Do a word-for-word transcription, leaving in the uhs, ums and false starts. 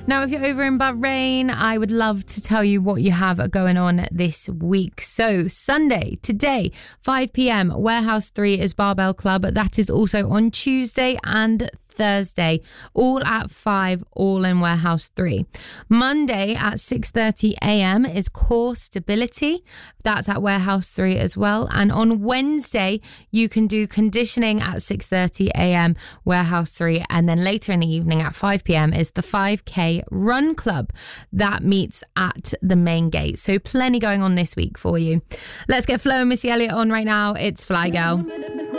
Now, if you're over in Bahrain, I would love to tell you what you have going on this week. So Sunday, today, five p.m, Warehouse three is Barbell Club. That is also on Tuesday and Thursday, all at five, all in Warehouse three. Monday at six thirty a.m. is Core Stability. That's at Warehouse three as well. And on Wednesday, you can do conditioning at six thirty a.m. Warehouse three. And then later in the evening at five p.m. is the five K Run Club that meets at the main gate. So plenty going on this week for you. Let's get Flo and Missy Elliott on right now. It's Fly Girl.